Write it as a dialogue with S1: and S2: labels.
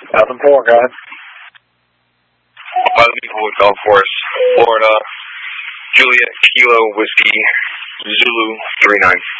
S1: Nothing for, go ahead.
S2: Maplewood Golf Course, Florida, Juliet Kilo Whiskey, Zulu 39.